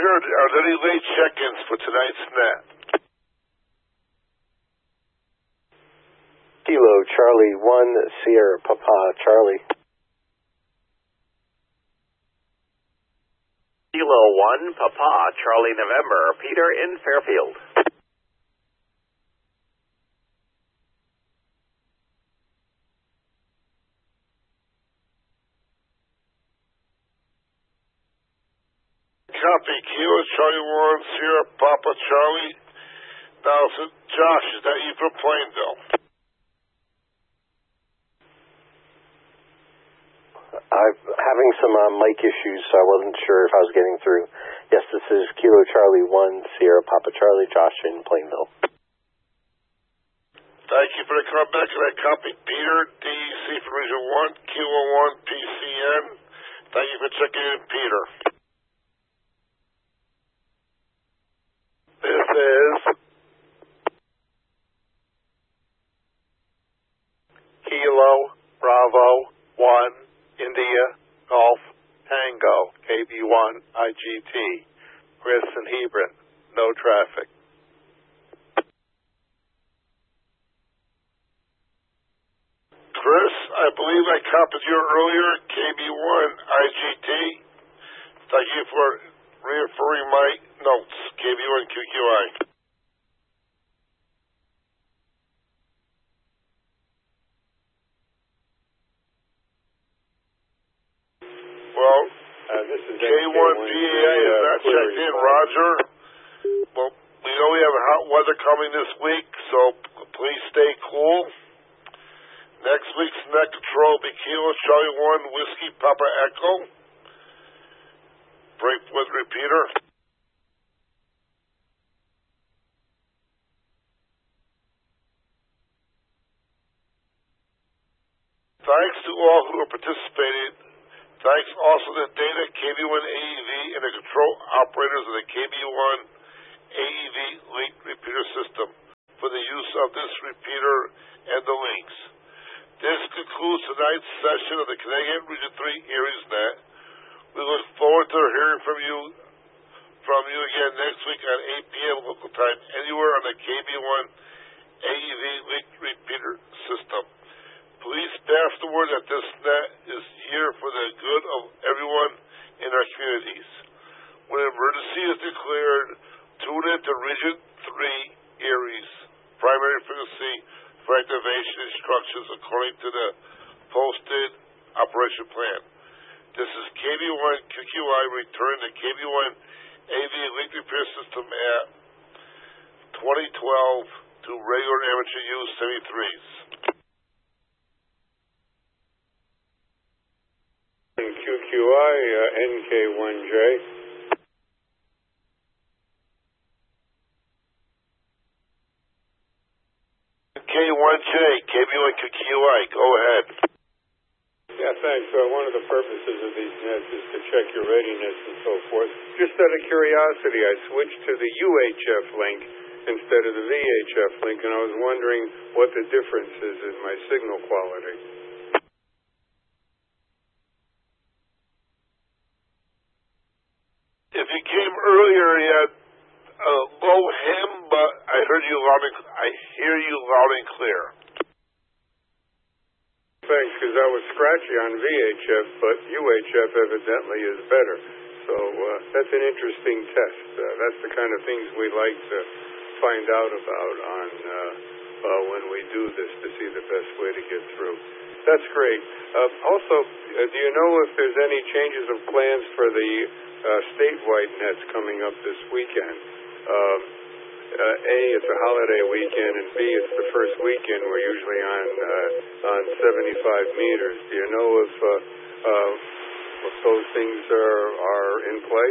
Roger, are there any late check-ins for tonight's net? Kilo Charlie 1 Sierra Papa Charlie. Kilo 1 Papa Charlie November, Peter in Fairfield. Copy, Kilo Charlie 1 Sierra Papa Charlie. Now, Josh, is that you from Plainville? I'm having some mic issues, so I wasn't sure if I was getting through. Yes, this is Kilo Charlie 1 Sierra Papa Charlie, Josh in Plainville. Thank you for the call back, and I copy Peter, DEC from Region 1, Kilo 1 PCN. Thank you for checking in, Peter. This is Kilo Bravo 1 India Golf Tango KB1 IGT Chris and Hebron, no traffic. Chris, I believe I copied you earlier, KB1 IGT. Thank you for reaffirming my notes, KB1 QQI. Well, this is K1VA is not checked in, Roger. Well, we know we have hot weather coming this week, so please stay cool. Next week's net control will be Kilo Charlie 1 Whiskey Papa Echo. Break with repeater. Thanks to all who are participating. Thanks also to Data, KB1 AEV, and the control operators of the KB1 AEV link repeater system for the use of this repeater and the links. This concludes tonight's session of the Connecticut Region 3 Aries Net. We look forward to hearing from you again next week at 8 p.m. local time anywhere on the KB1 AEV link repeater system. Please pass the word that this net is here for the good of everyone in our communities. When an emergency is declared, tune in to Region 3 Aries primary frequency for activation instructions according to the posted operation plan. This is KB1 QQI returning the KB1 AV link repair system at 2012 to regular amateur use 73s. QQI NK1J. K1J, KB1 QQI, go ahead. Yeah, thanks. One of the purposes of these nets is to check your readiness and so forth. Just out of curiosity, I switched to the UHF link instead of the VHF link, and I was wondering what the difference is in my signal quality. If you came earlier, you had a low hem, but I hear you loud and clear. Thanks, because I was scratchy on VHF, but UHF evidently is better. So that's an interesting test. That's the kind of things we like to find out about on when we do this to see the best way to get through. That's great. Also, do you know if there's any changes of plans for the statewide nets coming up this weekend? A, it's a holiday weekend, and B, it's the first weekend we're usually on 75 meters. Do you know if those things are in play?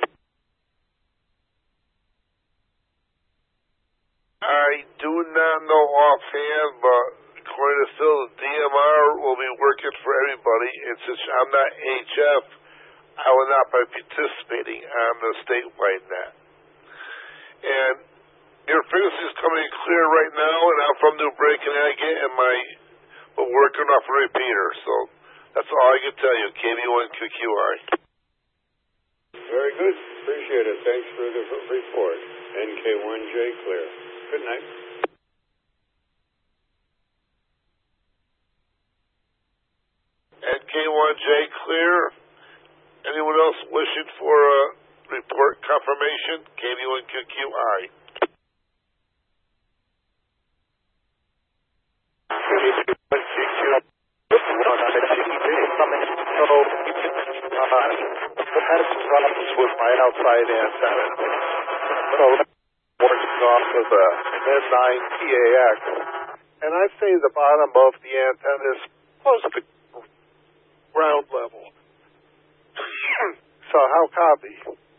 I do not know offhand, but according to Phil, the DMR will be working for everybody, and since I'm not HF, I will not be participating on the statewide net. And your frequency is coming in clear right now, and I'm from New Britain, Connecticut, and we're working off a repeater. So that's all I can tell you, KB1 QQI. Very good. Appreciate it. Thanks for the report. NK1J clear. Good night. NK1J clear. Anyone else wishing for a report confirmation? KB1QQI. I had some problems with my outside antenna. So working off of a N9 PAX, and I'd say the bottom of the antenna is close to ground level. So how copy?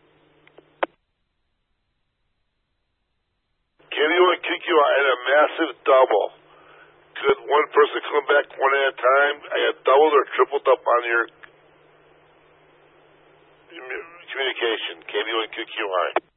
KB1QQI had a massive double. Could one person come back one at a time? I had doubled or tripled up on your communication. KB1QQI.